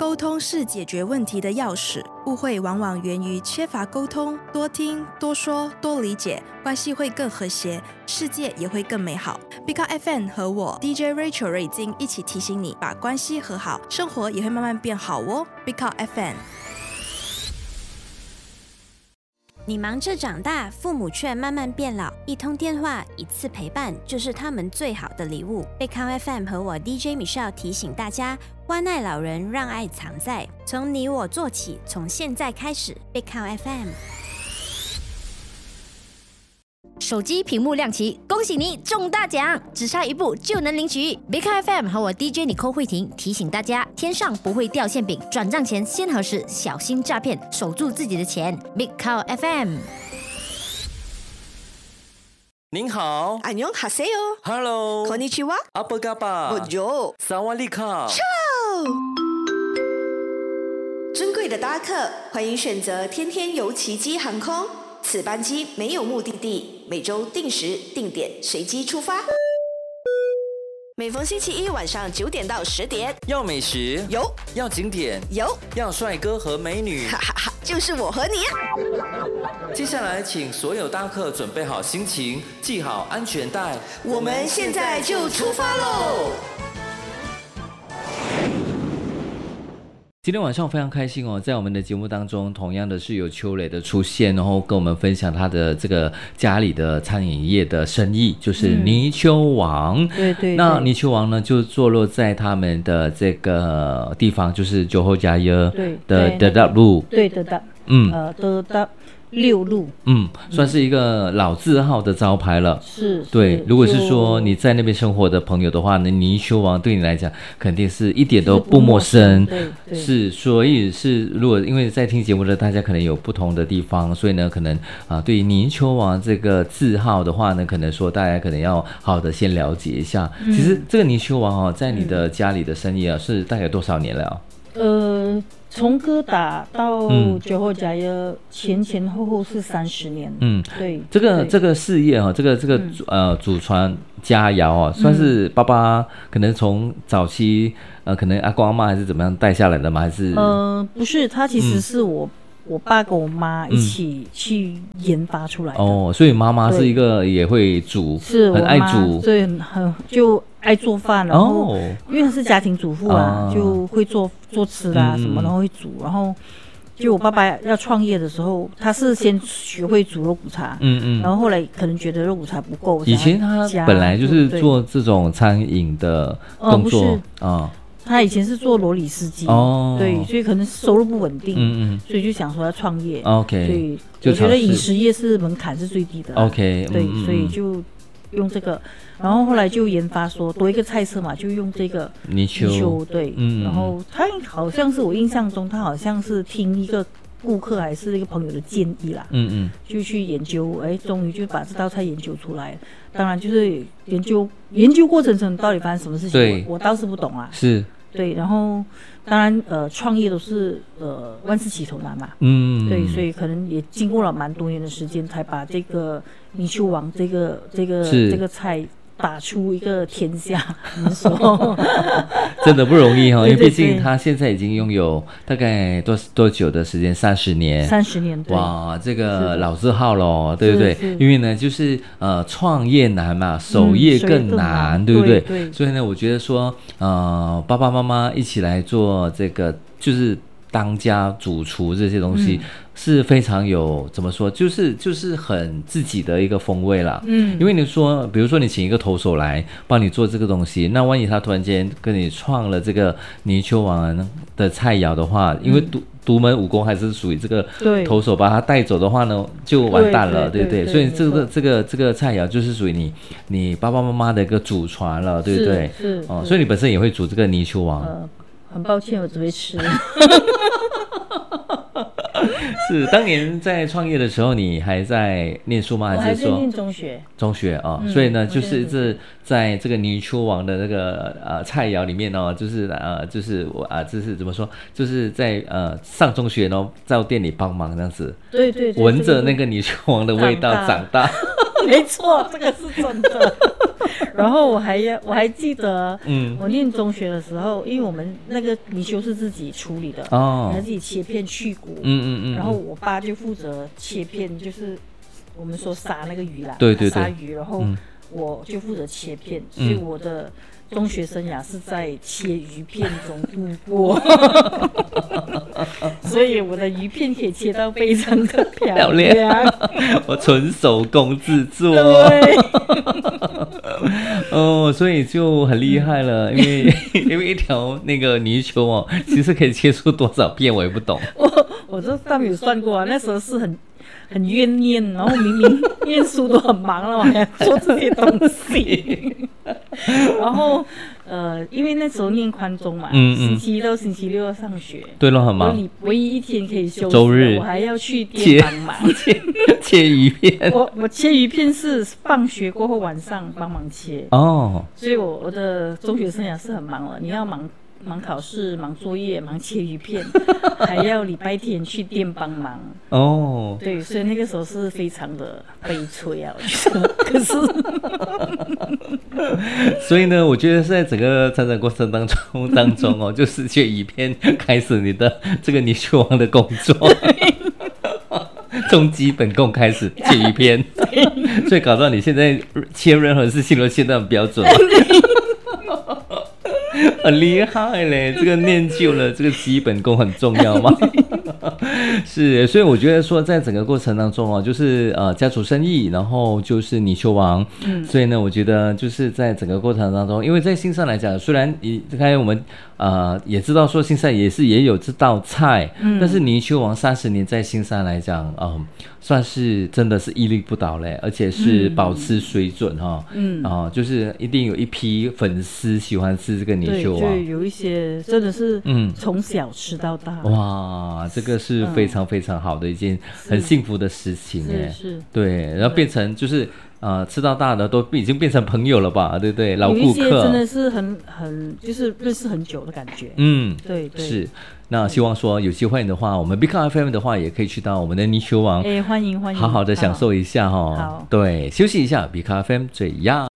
沟通是解决问题的钥匙，误会往往源于缺乏沟通，多听、多说、多理解，关系会更和谐，世界也会更美好。Big Car FM 和我 DJ Rachel 瑞金一起提醒你，把关系和好，生活也会慢慢变好哦。Big Car FM。 你忙着长大，父母却慢慢变老，一通电话，一次陪伴，就是他们最好的礼物。Big Car FM 和我 DJ Michelle 提醒大家，关爱老人，让爱藏在，从你我做起，从现在开始。Big Car FM。 手机屏幕亮起，恭喜你中大奖，只差一步就能领取。Big Car FM 和我 DJ 尼寇慧婷提醒大家，天上不会掉馅饼，转账前先核实，小心诈骗，守住自己的钱。Big Car FM。 您好， 안녕하세요。 Hello， こんにちは。 阿波嘎巴， Bonjour， 萨瓦利卡。 尊贵的搭客，欢迎选择天天游奇迹航空。此班机没有目的地，每周定时定点随机出发。每逢星期一晚上9点到10点， 要美食有， 要景点有， 要帅哥和美女， 哈哈哈，就是我和你。 接下来，请所有搭客准备好心情，系好安全带， 我们现在就出发喽！ 今天晚上非常开心哦，在我们的节目当中，同样的是有邱磊的出现，然后跟我们分享他的这个家里的餐饮业的生意，就是泥鳅王。 对对。 那泥鳅王呢，就坐落在他们的这个地方，就是酒后加耶的德达路。 对德达，德达6路， 算是一个老字号的招牌了。 是， 对。如果是说你在那边生活的朋友的话呢，泥鳅王对你来讲肯定是一点都不陌生。 对， 是，所以是如果因为在听节目的大家可能有不同的地方，所以呢，可能对于泥鳅王这个字号的话呢，可能说大家可能要好好的先了解一下。其实这个泥鳅王在你的家里的生意是大概多少年了？ 从哥打到酒后加耶前后是30年。对，这个事业这个祖传佳肴算是爸爸可能从早期可能阿公阿嬷还是怎么样带下来的吗？还是不是，他其实是我爸跟我妈一起去研发出来的。哦， 所以妈妈是一个也会煮， 是很爱煮， 对，很就爱做饭，然后因为她是家庭主妇啊，就会做吃啦什么，然后会煮，然后就我爸爸要创业的时候，他是先学会煮肉骨茶，然后后来可能觉得肉骨茶不够， 以前他本来就是做这种餐饮的动作啊。 他以前是做罗里斯基，对，所以可能收入不稳定，所以就想说要创业。 OK， 对，我觉得饮食业是门槛是最低的。 OK， 对，所以就用这个，然后后来就研发说多一个菜色嘛，就用这个泥鳅， 对，然后他好像是我印象中，他好像是听一个顾客还是一个朋友的建议啦，就去研究，终于就把这道菜研究出来。当然就是研究过程中到底发生什么事情，我倒是不懂啊。 是。 对，然后当然创业都是万事起头难嘛，对，所以可能也经过了蛮多年的时间，才把这个泥鳅王这个菜打出一个天下，你说真的不容易因为毕竟他现在已经拥有大概多久的时间？30年 ，30年，对， 哇，这个老字号咯，对不对？因为呢，就是创业难嘛，守业更难，对不对？对，所以呢，我觉得说爸爸妈妈一起来做这个，就是当家主厨这些东西。是非常有怎么说，就是很自己的一个风味啦。因为你说，比如说你请一个投手来帮你做这个东西，那万一他突然间跟你创了这个泥鳅王的菜肴的话，因为独门武功还是属于这个投手把他带走的话呢，就完蛋了，对不对？所以这个菜肴就是属于你爸爸妈妈的一个祖传了，对不对？ 是所以你本身也会煮这个泥鳅王。 很抱歉，我只会吃。 是当年在创业的时候，你还在念书吗？ 还是说念中学所以呢，就是在这个泥鳅王的那个菜肴里面就是我就是怎么说，就是在上中学在店里帮忙这样子， 对， 闻着那个泥鳅王的味道长大。 没错，这个是真的。 然后我还记得，我念中学的时候，因为我们那个泥鳅是自己处理的，你要自己切片去骨，然后我爸就负责切片，就是我们说杀那个鱼啦， 对， 杀鱼，然后我就负责切片，所以我的中学生涯是在切鱼片中度过，所以我的鱼片可以切到非常的漂亮。 我纯手工制作， 对， 哦，所以就很厉害了，因为一条那个泥鳅哦，其实可以切出多少片，我也不懂。 我这倒没有算过啊，那时候是很怨念，然后明明念书都很忙了，我还要做这些东西。然后因为那时候念宽中嘛，星期一到星期六要上学， 对了，很忙。 唯一一天可以休息， 周日我还要去店帮忙切鱼片。 我切鱼片是放学过后晚上帮忙切哦，所以我的中学生涯是很忙了，你要忙考试，忙作业，忙切鱼片，还要礼拜天去店帮忙哦。对，所以那个时候是非常的悲催啊，我觉得。可是， 所以呢，我觉得在整个成长过程当中哦，就是切鱼片开始你的这个泥鳅王的工作。从基本功开始切鱼片，所以搞到你现在切任何事情都切得很标准。很厉害嘞，这个念旧了，这个基本功很重要嘛。是，所以我觉得说，在整个过程当中就是家族生意，然后就是泥鳅王，所以呢，我觉得就是在整个过程当中，因为在新上来讲，虽然刚才我们也知道说新上也有这道菜，但是泥鳅王30年在新上来讲，算是真的是屹立不倒嘞，而且是保持水准哈，就是一定有一批粉丝喜欢吃这个泥鳅王， 对，有一些真的是从小吃到大， 哇，这个是非常非常好的一件很幸福的事情哎， 是， 对，然后变成就是吃到大的都已经变成朋友了吧，对不对？老顾客，有一些真的是很就是认识很久的感觉，对， 是。那希望说有机会的话，我们 Big FM 的话也可以去到我们的泥鳅王， 欢迎， 好好的享受一下哈。 好， 对，休息一下 ，Big FM 最呀。